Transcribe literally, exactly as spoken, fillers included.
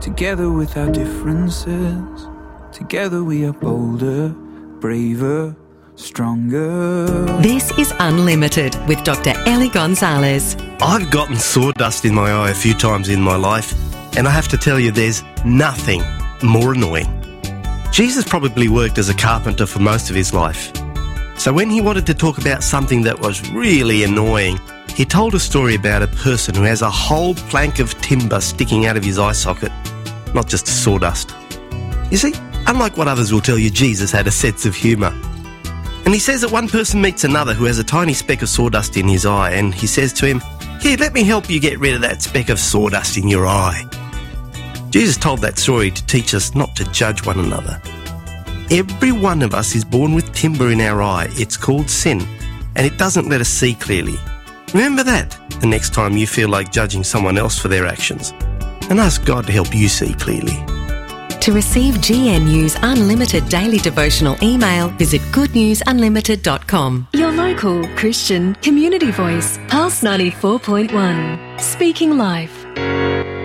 Together with our differences, together we are bolder, braver, stronger. This is Unlimited with Doctor Ellie Gonzalez. I've gotten sawdust in my eye a few times in my life, and I have to tell you, there's nothing more annoying. Jesus probably worked as a carpenter for most of his life. So when he wanted to talk about something that was really annoying, he told a story about a person who has a whole plank of timber sticking out of his eye socket, not just sawdust. You see, unlike what others will tell you, Jesus had a sense of humour. And he says that one person meets another who has a tiny speck of sawdust in his eye, and he says to him, "Here, let me help you get rid of that speck of sawdust in your eye." Jesus told that story to teach us not to judge one another. Every one of us is born with timber in our eye. It's called sin, and it doesn't let us see clearly. Remember that the next time you feel like judging someone else for their actions, and ask God to help you see clearly. To receive G N U's unlimited daily devotional email, visit good news unlimited dot com. Your local Christian community voice, Pulse ninety-four point one, speaking life.